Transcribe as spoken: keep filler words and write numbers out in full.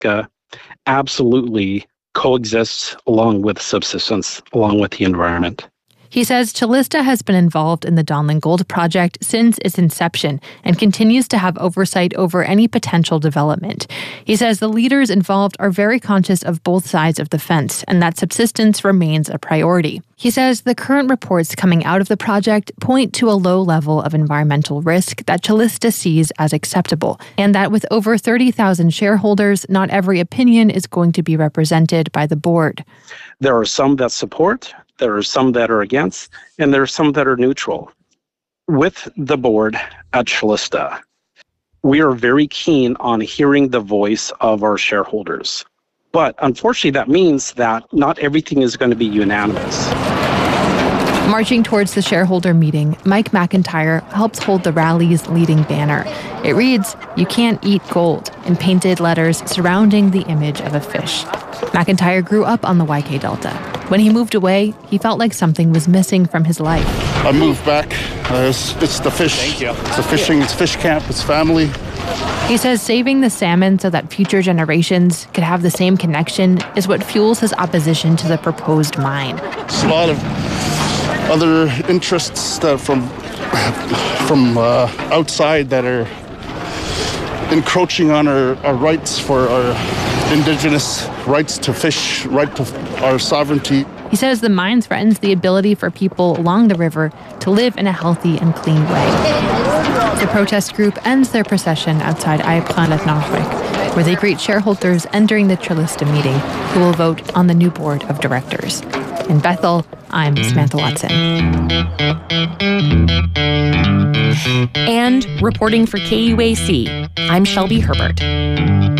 uh, absolutely coexists along with subsistence, along with the environment. He says Calista has been involved in the Donlin Gold Project since its inception and continues to have oversight over any potential development. He says the leaders involved are very conscious of both sides of the fence and that subsistence remains a priority. He says the current reports coming out of the project point to a low level of environmental risk that Calista sees as acceptable, and that with over thirty thousand shareholders, not every opinion is going to be represented by the board. There are some that support, there are some that are against, and there are some that are neutral. With the board at Calista, we are very keen on hearing the voice of our shareholders. But unfortunately, that means that not everything is going to be unanimous. Marching towards the shareholder meeting, Mike McIntyre helps hold the rally's leading banner. It reads, "You can't eat gold," in painted letters surrounding the image of a fish. McIntyre grew up on the Y K Delta. When he moved away, he felt like something was missing from his life. I moved back. Uh, it's, it's the fish. Thank you. It's the fishing. It's fish camp. It's family. He says saving the salmon so that future generations could have the same connection is what fuels his opposition to the proposed mine. There's a lot of other interests that from from uh, outside that are encroaching on our, our rights for our indigenous rights to fish, right to our sovereignty. He says the mine threatens the ability for people along the river to live in a healthy and clean way. The protest group ends their procession outside Aipran-Lathnachwick, where they greet shareholders entering the Calista meeting, who will vote on the new board of directors. In Bethel, I'm Samantha Watson. And reporting for K U A C, I'm Shelby Herbert.